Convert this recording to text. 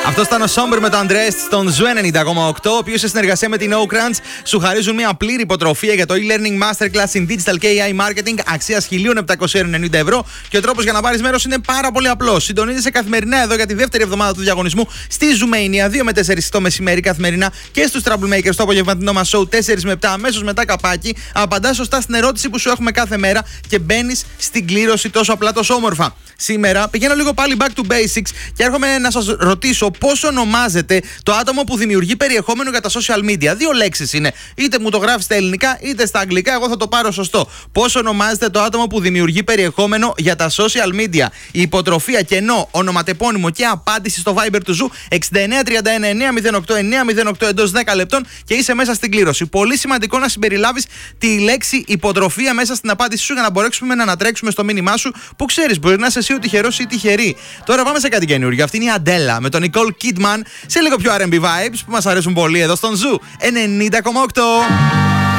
Αυτό ήταν ο Somber με το Undressed στον Ζου 90,8, ο οποίος σε συνεργασία με την Oakrants σου χαρίζουν μια πλήρη υποτροφία για το e-learning masterclass in digital και AI marketing αξίας 1.790 ευρώ. Και ο τρόπος για να πάρεις μέρος είναι πάρα πολύ απλός. Συντονίζεσαι καθημερινά εδώ για τη δεύτερη εβδομάδα του διαγωνισμού στη Zoomania 2 με 4 το μεσημέρι καθημερινά και στους Troublemakers το απογευματινό μας show 4 με 7 αμέσως μετά καπάκι. Απαντάς σωστά στην ερώτηση που σου έχουμε κάθε μέρα και μπαίνεις στην κλήρωση τόσο απλά τόσο όμορφα. Σήμερα πηγαίνω λίγο πάλι back to basics και έρχομαι να σας ρωτήσω πώς ονομάζεται το άτομο που δημιουργεί περιεχόμενο για τα social media. Δύο λέξεις είναι. Είτε μου το γράφεις στα ελληνικά είτε στα αγγλικά. Εγώ θα το πάρω σωστό. Πώς ονομάζεται το άτομο που δημιουργεί περιεχόμενο για τα social media? Η υποτροφία, κενό, ονοματεπώνυμο και απάντηση στο Viber του Ζου 6931 908 908 εντός 10 λεπτών και είσαι μέσα στην κλήρωση. Πολύ σημαντικό να συμπεριλάβεις τη λέξη υποτροφία μέσα στην απάντησή σου για να μπορέσουμε να ανατρέξουμε στο μήνυμά σου που ξέρεις, μπορεί να είσαι εσύ ο τυχερός ή τυχερή. Τώρα πάμε σε κάτι καινούργιο. Αυτή είναι η Adele με τον Nicole Kidman σε λίγο πιο R&B vibes που μας αρέσουν πολύ εδώ στον Ζου 90,8.